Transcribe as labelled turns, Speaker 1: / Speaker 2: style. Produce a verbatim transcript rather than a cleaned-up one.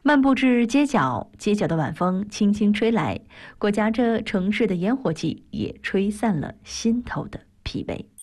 Speaker 1: 漫步至街角，街角的晚风轻轻吹来，裹挟着城市的烟火气，也吹散了心头的疲惫。